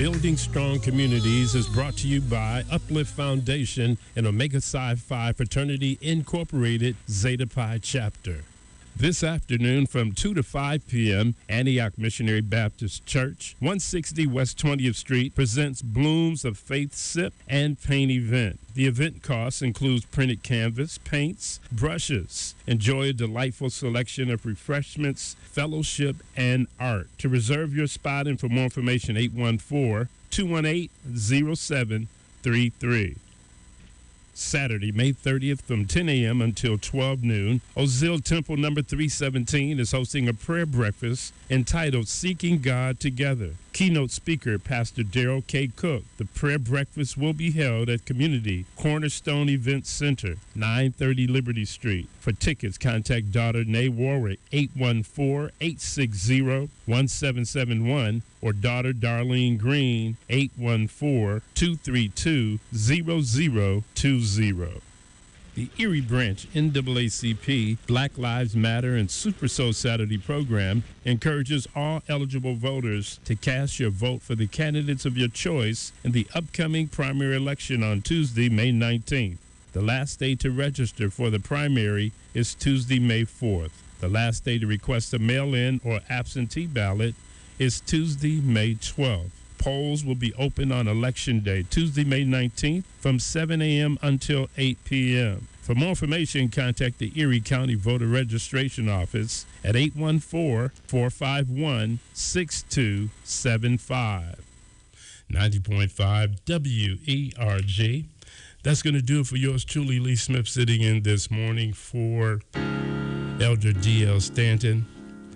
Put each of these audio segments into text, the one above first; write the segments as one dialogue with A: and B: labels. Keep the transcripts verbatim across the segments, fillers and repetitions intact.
A: Building Strong Communities is brought to you by Uplift Foundation and Omega Psi Phi Fraternity Incorporated Zeta Pi Chapter. This afternoon from two to five p.m., Antioch Missionary Baptist Church, one sixty West twentieth Street, presents Blooms of Faith Sip and Paint event. The event cost includes printed canvas, paints, brushes. Enjoy a delightful selection of refreshments, fellowship, and art. To reserve your spot and for more information, eight one four, two one eight, zero seven three three. Saturday, May thirtieth from ten a.m. until twelve noon, Ozil Temple number three seventeen is hosting a prayer breakfast entitled Seeking God Together. Keynote speaker, Pastor Daryl K. Cook. The prayer breakfast will be held at Community Cornerstone Event Center, nine thirty Liberty Street. For tickets, contact daughter Nay Warwick, eight one four, eight six zero, one seven seven one, or daughter Darlene Green, eight one four, two three two, zero zero two zero. The Erie Branch N double A C P Black Lives Matter and Super Soul Saturday program encourages all eligible voters to cast your vote for the candidates of your choice in the upcoming primary election on Tuesday, May nineteenth. The last day to register for the primary is Tuesday, May fourth. The last day to request a mail-in or absentee ballot is Tuesday, May twelfth. Polls will be open on Election Day, Tuesday, May nineteenth, from seven a.m. until eight p.m. For more information, contact the Erie County Voter Registration Office at eight one four, four five one, six two seven five. ninety point five W E R G. That's going to do it for yours truly, Lee Smith, sitting in this morning for Elder D L Stanton.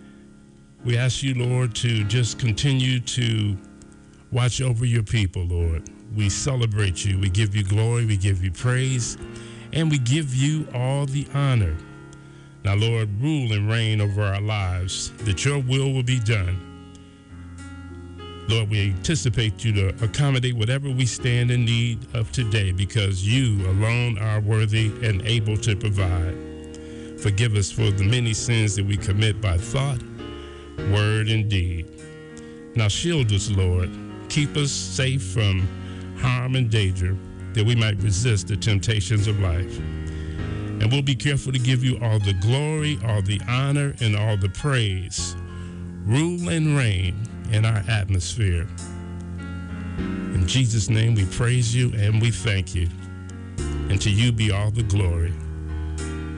A: We ask you, Lord, to just continue to watch over your people, Lord. We celebrate you. We give you glory. We give you praise. And we give you all the honor. Now, Lord, rule and reign over our lives, that your will will be done. Lord, we anticipate you to accommodate whatever we stand in need of today, because you alone are worthy and able to provide. Forgive us for the many sins that we commit by thought, word, and deed. Now shield us, Lord. Keep us safe from harm and danger, that we might resist the temptations of life. And we'll be careful to give you all the glory, all the honor, and all the praise. Rule and reign in our atmosphere. In Jesus' name we praise you and we thank you. And to you be all the glory.